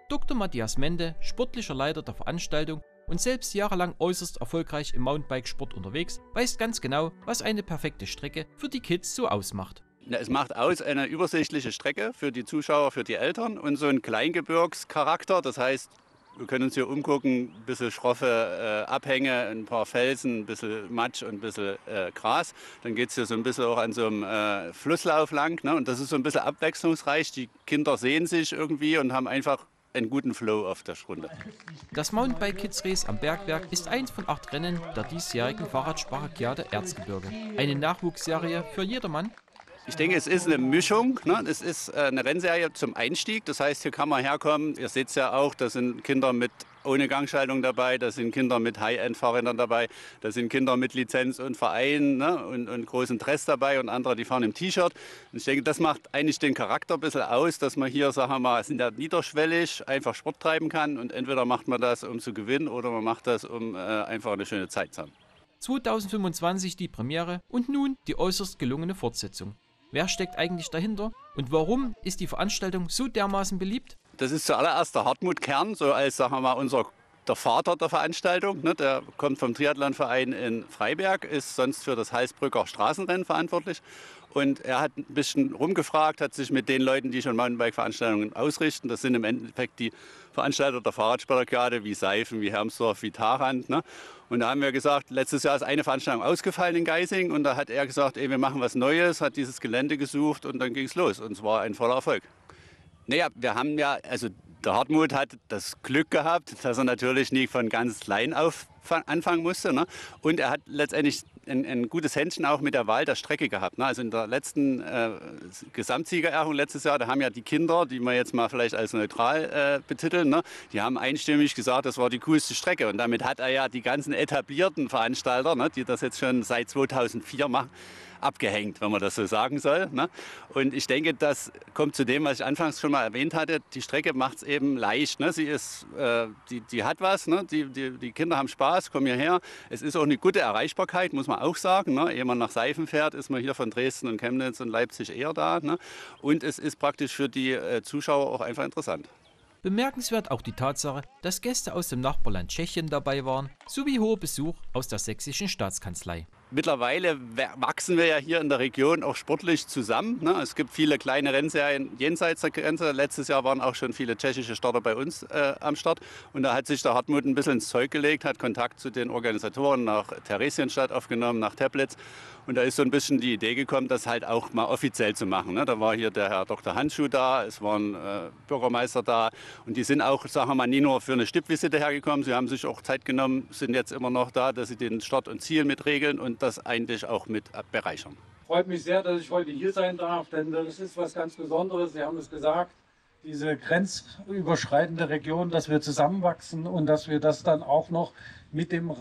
Dr. Matthias Mende, sportlicher Leiter der Veranstaltung und selbst jahrelang äußerst erfolgreich im Mountainbikesport unterwegs, weiß ganz genau, was eine perfekte Strecke für die Kids so ausmacht. Ja, es macht aus eine übersichtliche Strecke für die Zuschauer, für die Eltern und so einen Kleingebirgscharakter. Das heißt, wir können uns hier umgucken, ein bisschen schroffe Abhänge, ein paar Felsen, ein bisschen Matsch und ein bisschen Gras. Dann geht es hier so ein bisschen auch an so einem Flusslauf lang. Ne? Und das ist so ein bisschen abwechslungsreich. Die Kinder sehen sich irgendwie und haben einfach einen guten Flow auf der Runde. Das Mountainbike Kids Race am Bergwerk ist eins von 8 Rennen der diesjährigen Fahrradspartakiade Erzgebirge. Eine Nachwuchsserie für jedermann. Ich denke, es ist eine Mischung. Ne? Es ist eine Rennserie zum Einstieg. Das heißt, hier kann man herkommen. Ihr seht es ja auch, da sind Kinder ohne Gangschaltung dabei, da sind Kinder mit High-End-Fahrrädern dabei, da sind Kinder mit Lizenz und Verein, ne? und großen Dress dabei und andere, die fahren im T-Shirt. Und ich denke, das macht eigentlich den Charakter ein bisschen aus, dass man hier, sagen wir mal, sind ja niederschwellig, einfach Sport treiben kann. Und entweder macht man das, um zu gewinnen, oder man macht das, um einfach eine schöne Zeit zu haben. 2025 die Premiere und nun die äußerst gelungene Fortsetzung. Wer steckt eigentlich dahinter und warum ist die Veranstaltung so dermaßen beliebt? Das ist zuallererst der Hartmut Kern, so als, sagen wir mal, der Vater der Veranstaltung. Ne? Der kommt vom Triathlonverein in Freiberg, ist sonst für das Halsbrücker Straßenrennen verantwortlich. Und er hat ein bisschen rumgefragt, hat sich mit den Leuten, die schon Mountainbike-Veranstaltungen ausrichten, das sind im Endeffekt die Veranstalter der Fahrradsportakiade, wie Seifen, wie Hermsdorf, wie Tharand. Ne? Und da haben wir gesagt, letztes Jahr ist eine Veranstaltung ausgefallen in Geising. Und da hat er gesagt, wir machen was Neues, hat dieses Gelände gesucht und dann ging es los. Und es war ein voller Erfolg. Naja, wir haben ja, also der Hartmut hat das Glück gehabt, dass er natürlich nie von ganz klein auf anfangen musste. Ne? Und er hat letztendlich ein gutes Händchen auch mit der Wahl der Strecke gehabt. Ne? Also in der letzten Gesamtsiegerehrung letztes Jahr, da haben ja die Kinder, die wir jetzt mal vielleicht als neutral betiteln, ne? Die haben einstimmig gesagt, das war die coolste Strecke. Und damit hat er ja die ganzen etablierten Veranstalter, ne, die das jetzt schon seit 2004 machen, abgehängt, wenn man das so sagen soll. Ne? Und ich denke, das kommt zu dem, was ich anfangs schon mal erwähnt hatte. Die Strecke macht es eben leicht. Ne? Sie ist, die hat was. Ne? Die Kinder haben Spaß, kommen hierher. Es ist auch eine gute Erreichbarkeit, muss man auch sagen. Ne? Ehe man nach Seifen fährt, ist man hier von Dresden und Chemnitz und Leipzig eher da. Ne? Und es ist praktisch für die Zuschauer auch einfach interessant. Bemerkenswert auch die Tatsache, dass Gäste aus dem Nachbarland Tschechien dabei waren, sowie hoher Besuch aus der sächsischen Staatskanzlei. Mittlerweile wachsen wir ja hier in der Region auch sportlich zusammen. Ne? Es gibt viele kleine Rennserien jenseits der Grenze. Letztes Jahr waren auch schon viele tschechische Starter bei uns am Start. Und da hat sich der Hartmut ein bisschen ins Zeug gelegt, hat Kontakt zu den Organisatoren nach Theresienstadt aufgenommen, nach Teplitz. Und da ist so ein bisschen die Idee gekommen, das halt auch mal offiziell zu machen. Ne? Da war hier der Herr Dr. Handschuh da, es waren Bürgermeister da. Und die sind auch, sagen wir mal, nie nur für eine Stippvisite hergekommen. Sie haben sich auch Zeit genommen, sind jetzt immer noch da, dass sie den Start und Ziel mitregeln und das eigentlich auch mit bereichern. Freut mich sehr, dass ich heute hier sein darf, denn das ist was ganz Besonderes. Sie haben es gesagt, diese grenzüberschreitende Region, dass wir zusammenwachsen und dass wir das dann auch noch mit dem